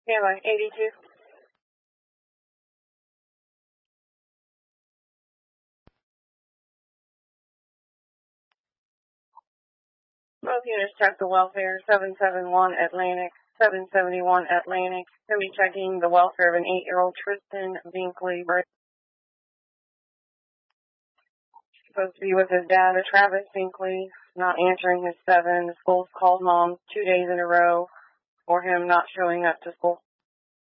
Standby, 82. Both units check the welfare, 771 Atlantic, 771 Atlantic. Can be checking the welfare of an 8-year-old Tristan Binkley, supposed to be with his dad, Travis Binkley, not answering his 7. The school's called mom 2 days in a row for him not showing up to school.